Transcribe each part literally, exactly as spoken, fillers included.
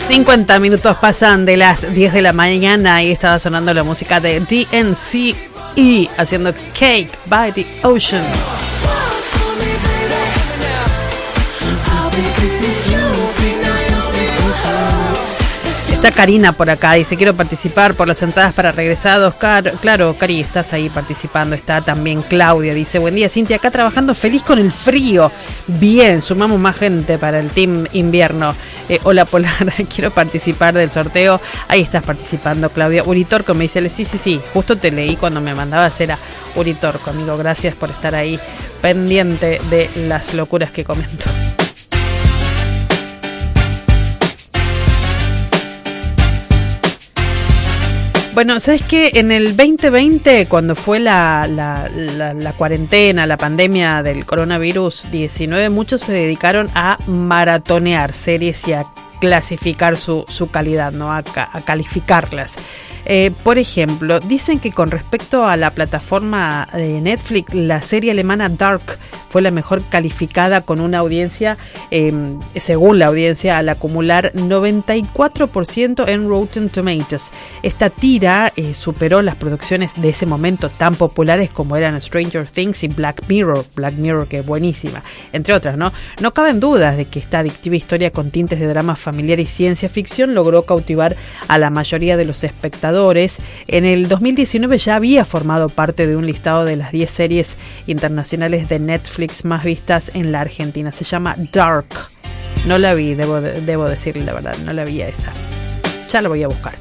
cincuenta minutos pasan de las diez de la mañana y estaba sonando la música de D N C E haciendo Cake by the Ocean. Está Karina por acá, dice quiero participar por las entradas para regresados. Claro, claro, Cari, estás ahí participando. Está también Claudia, dice buen día Cintia, acá trabajando feliz con el frío. Bien, sumamos más gente para el team invierno. Eh, hola Polar, quiero participar del sorteo. Ahí estás participando, Claudia. Uritorco me dice, sí, sí, sí, justo te leí cuando me mandabas, era Uritorco, amigo, gracias por estar ahí pendiente de las locuras que comento. Bueno, ¿sabes qué? En el veinte veinte, cuando fue la, la, la, la cuarentena, la pandemia del coronavirus diecinueve, muchos se dedicaron a maratonear series y a clasificar su, su calidad, ¿no? A, a calificarlas. Eh, por ejemplo, dicen que con respecto a la plataforma de Netflix, la serie alemana Dark fue la mejor calificada con una audiencia, eh, según la audiencia, al acumular noventa y cuatro por ciento en Rotten Tomatoes. Esta tira eh, superó las producciones de ese momento tan populares como eran Stranger Things y Black Mirror, Black Mirror que es buenísima, entre otras, ¿no? No caben dudas de que esta adictiva historia con tintes de drama familiar y ciencia ficción logró cautivar a la mayoría de los espectadores. En el dos mil diecinueve ya había formado parte de un listado de las diez series internacionales de Netflix más vistas en la Argentina. Se llama Dark. No la vi, debo, debo decirle la verdad, no la vi a esa. Ya la voy a buscar.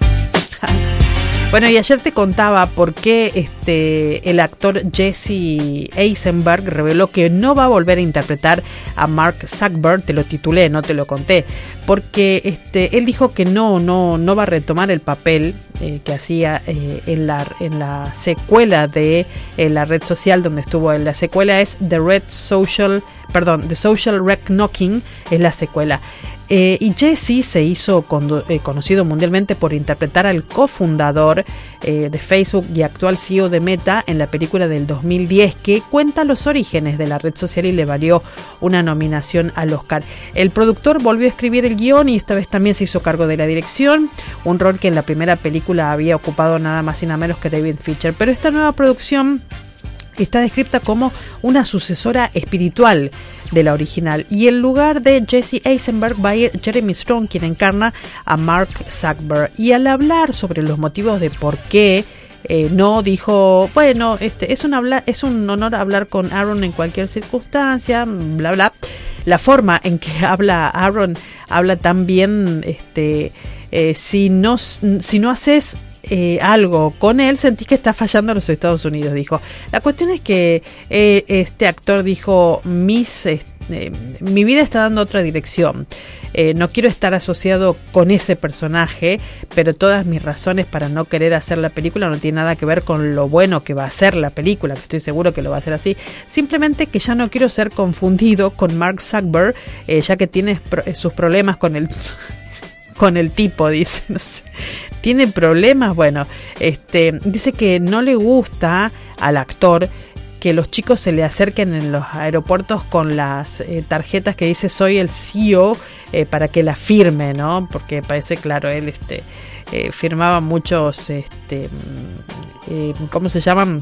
Bueno, y ayer te contaba por qué este, el actor Jesse Eisenberg reveló que no va a volver a interpretar a Mark Zuckerberg. Te lo titulé, no te lo conté, porque este, él dijo que no, no, no va a retomar el papel eh, que hacía eh, en la en la secuela de eh, la red social donde estuvo él. La secuela es The Red Social, perdón, The Social Red Knocking es la secuela. Eh, y Jesse se hizo con, eh, conocido mundialmente por interpretar al cofundador eh, de Facebook y actual C E O de Meta en la película del dos mil diez que cuenta los orígenes de la red social y le valió una nominación al Oscar. El productor volvió a escribir el guión y esta vez también se hizo cargo de la dirección, un rol que en la primera película había ocupado nada más y nada menos que David Fincher. Pero esta nueva producción está descrita como una sucesora espiritual de la original y en lugar de Jesse Eisenberg va a ir Jeremy Strong, quien encarna a Mark Zuckerberg. Y al hablar sobre los motivos de por qué eh, no dijo, bueno, este es un habla, es un honor hablar con Aaron en cualquier circunstancia, bla bla. La forma en que habla Aaron habla también, este, eh, si no si no haces Eh, algo con él, sentís que está fallando a los Estados Unidos, dijo. La cuestión es que eh, este actor dijo, mis, eh, mi vida está dando otra dirección. Eh, no quiero estar asociado con ese personaje, pero todas mis razones para no querer hacer la película no tienen nada que ver con lo bueno que va a ser la película, que estoy seguro que lo va a hacer así. Simplemente que ya no quiero ser confundido con Mark Zuckerberg, eh, ya que tiene pro- sus problemas con el... con el tipo, dice, no sé, tiene problemas, bueno, este, dice que no le gusta al actor que los chicos se le acerquen en los aeropuertos con las eh, tarjetas que dice soy el C E O eh, para que la firme, ¿no? Porque parece, claro, él este eh, firmaba muchos, este, eh, ¿cómo se llaman?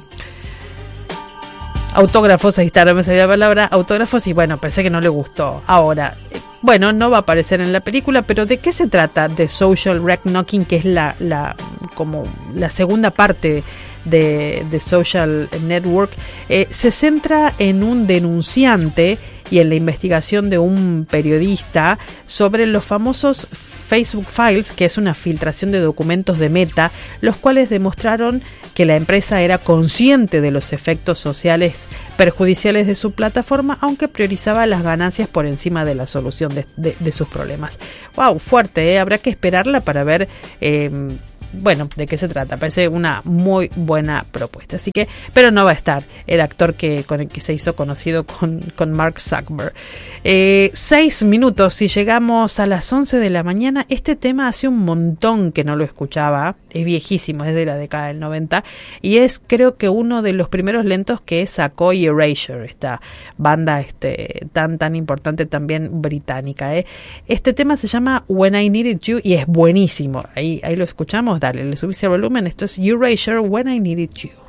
Autógrafos, ahí está, no me salía la palabra, autógrafos, y bueno, pensé que no le gustó. Ahora, eh, bueno, no va a aparecer en la película, pero ¿de qué se trata The Social Red Knocking, que es la, la como la segunda parte de, de Social Network? Eh, se centra en un denunciante y en la investigación de un periodista sobre los famosos Facebook Files, que es una filtración de documentos de Meta, los cuales demostraron que la empresa era consciente de los efectos sociales perjudiciales de su plataforma, aunque priorizaba las ganancias por encima de la solución de, de, de sus problemas. Wow, fuerte, ¿eh? Habrá que esperarla para ver eh, bueno, ¿de qué se trata? Parece una muy buena propuesta. Así que, pero no va a estar el actor que con el que se hizo conocido con, con Mark Zuckerberg. Eh, seis minutos y llegamos a las once de la mañana. Este tema hace un montón que no lo escuchaba. Es viejísimo, es de la década del noventa. Y es, creo que uno de los primeros lentos que sacó Erasure, esta banda este, tan, tan importante también británica. ¿eh? Este tema se llama When I Needed You y es buenísimo. Ahí, ahí lo escuchamos. Dale, le subiste el volumen. Esto es Erasure, When I Needed You.